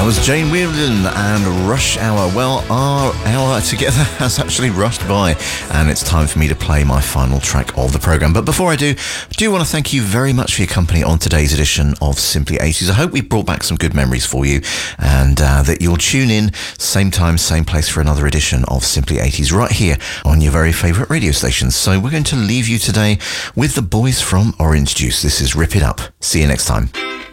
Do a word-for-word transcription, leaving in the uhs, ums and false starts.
That was Jane Wiedlin and Rush Hour. Well, our hour together has actually rushed by, and it's time for me to play my final track of the programme. But before I do, I do want to thank you very much for your company on today's edition of Simply eighties. I hope we brought back some good memories for you, and uh, that you'll tune in same time, same place for another edition of Simply eighties right here on your very favourite radio stations. So we're going to leave you today with the boys from Orange Juice. This is Rip It Up. See you next time.